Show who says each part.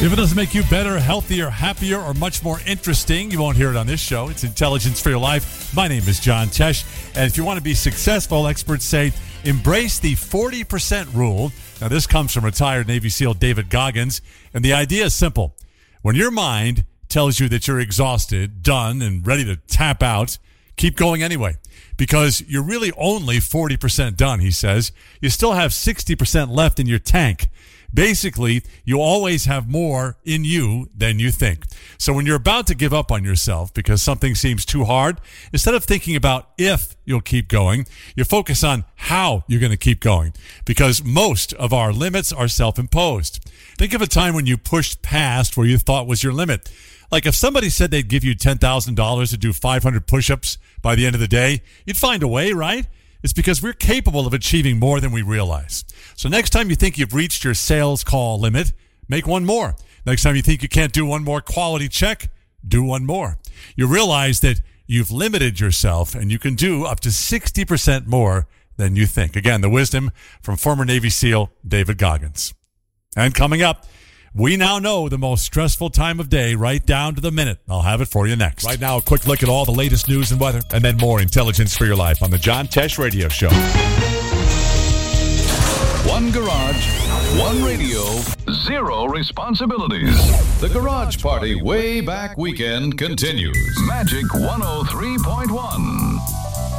Speaker 1: If it doesn't make you better, healthier, happier, or much more interesting, you won't hear it on this show. It's Intelligence for Your Life. My name is John Tesh. And if you want to be successful, experts say embrace the 40% rule. Now, this comes from retired Navy SEAL David Goggins. And the idea is simple. When your mind tells you that you're exhausted, done, and ready to tap out, keep going anyway. Because you're really only 40% done, he says. You still have 60% left in your tank. Basically, you always have more in you than you think. So when you're about to give up on yourself because something seems too hard, instead of thinking about if you'll keep going, you focus on how you're going to keep going. Because most of our limits are self-imposed. Think of a time when you pushed past where you thought was your limit. Like if somebody said they'd give you $10,000 to do 500 push-ups by the end of the day, you'd find a way, right? It's because we're capable of achieving more than we realize. So next time you think you've reached your sales call limit, make one more. Next time you think you can't do one more quality check, do one more. You realize that you've limited yourself and you can do up to 60% more than you think. Again, the wisdom from former Navy SEAL David Goggins. And coming up, we now know the most stressful time of day right down to the minute. I'll have it for you next. Right now, a quick look at all the latest news and weather, and then more Intelligence for Your Life on the John Tesh Radio Show.
Speaker 2: One garage, one radio, zero responsibilities. The Garage Party Way Back Weekend continues. Magic 103.1.